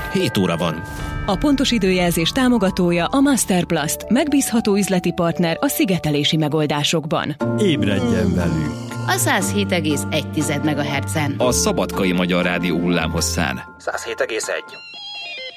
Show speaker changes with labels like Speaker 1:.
Speaker 1: 7 óra van.
Speaker 2: A pontos időjelzés támogatója a Masterplast, megbízható üzleti partner a szigetelési megoldásokban.
Speaker 3: Ébredjen velünk!
Speaker 4: A 107,1 MHz-en.
Speaker 5: A Szabadkai Magyar Rádió hullámhosszán.
Speaker 1: 107,1.